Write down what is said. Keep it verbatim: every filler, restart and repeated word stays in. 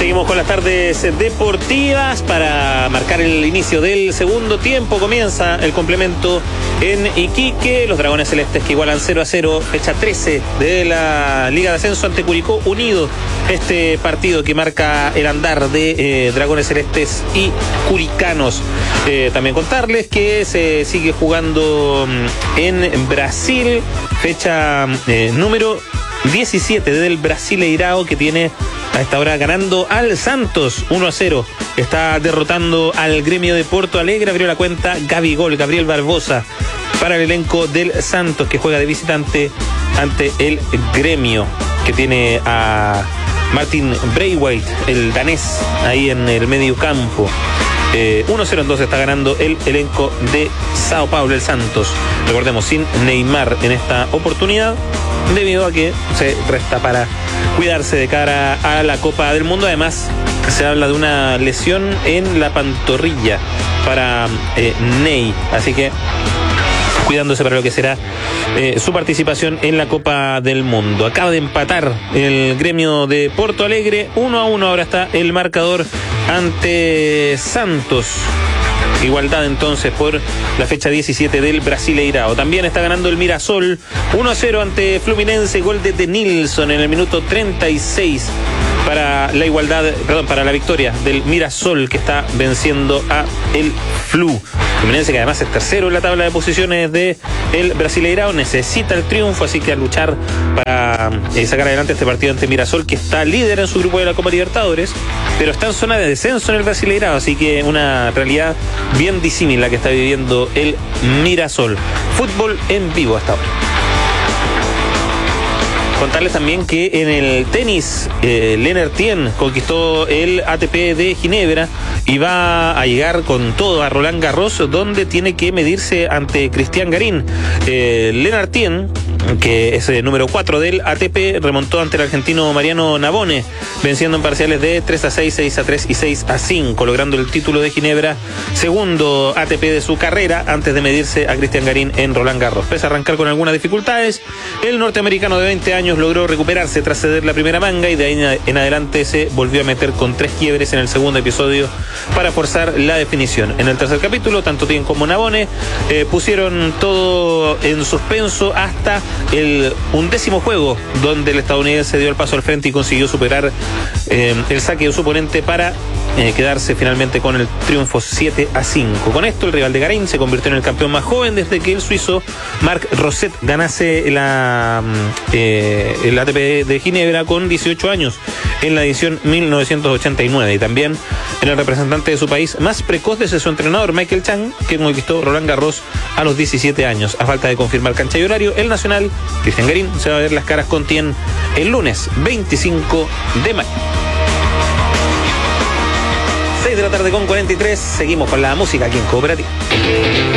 Seguimos con las tardes deportivas para marcar el inicio del segundo tiempo. Comienza el complemento en Iquique. Los Dragones Celestes que igualan cero a cero, fecha trece de la Liga de Ascenso ante Curicó Unido. Este partido que marca el andar de eh, Dragones Celestes y Curicanos. Eh, también contarles que se sigue jugando en Brasil, fecha eh, número diecisiete del Brasileirao, que tiene a esta hora ganando al Santos uno a cero. Está derrotando al Gremio de Porto Alegre. Abrió la cuenta Gabigol, Gabriel Barbosa, para el elenco del Santos, que juega de visitante ante el Gremio, que tiene a Martin Braithwaite, el danés, ahí en el medio campo. Eh, uno a cero entonces está ganando el elenco de Sao Paulo, el Santos. Recordemos, sin Neymar en esta oportunidad, debido a que se resta para cuidarse de cara a la Copa del Mundo. Además, se habla de una lesión en la pantorrilla para eh, Ney, así que cuidándose para lo que será eh, su participación en la Copa del Mundo. Acaba de empatar el Gremio de Porto Alegre, uno a uno ahora está el marcador ante Santos. Igualdad entonces por la fecha diecisiete del Brasileirao. También está ganando el Mirasol uno a cero ante Fluminense, gol de Denilson en el minuto treinta y seis para la igualdad, perdón, para la victoria del Mirasol, que está venciendo a el Flu. Fluminense, que además es tercero en la tabla de posiciones de el Brasileirao, necesita el triunfo, así que a luchar para eh, sacar adelante este partido ante Mirasol, que está líder en su grupo de la Copa Libertadores, pero está en zona de descenso en el Brasileirao, así que una realidad bien disímil la que está viviendo el Mirasol. Fútbol en vivo hasta ahora. Contarles también que en el tenis, eh, Lennart Tien conquistó el A T P de Ginebra y va a llegar con todo a Roland Garros, donde tiene que medirse ante Cristian Garín. Eh, Lennart Tien, que es el número cuatro del A T P, remontó ante el argentino Mariano Navone, venciendo en parciales de tres a seis, seis a tres y seis a cinco, logrando el título de Ginebra, segundo A T P de su carrera, antes de medirse a Cristian Garín en Roland Garros. Pese a arrancar con algunas dificultades, el norteamericano de veinte años logró recuperarse tras ceder la primera manga, y de ahí en adelante se volvió a meter con tres quiebres en el segundo episodio para forzar la definición. En el tercer capítulo, tanto Tien como Navone eh, pusieron todo en suspenso hasta el undécimo juego, donde el estadounidense dio el paso al frente y consiguió superar eh, el saque de su oponente para eh, quedarse finalmente con el triunfo siete a cinco. Con esto, el rival de Garín se convirtió en el campeón más joven desde que el suizo Marc Rosset ganase la, eh, el A T P de Ginebra con dieciocho años en la edición mil novecientos ochenta y nueve, y también en el representante de su país más precoz desde su entrenador Michael Chang, que conquistó Roland Garros a los diecisiete años. A falta de confirmar cancha y horario, el nacional Cristian Garín se va a ver las caras con Tien el lunes veinticinco de mayo. seis de la tarde con cuarenta y tres, seguimos con la música aquí en Cooperativa.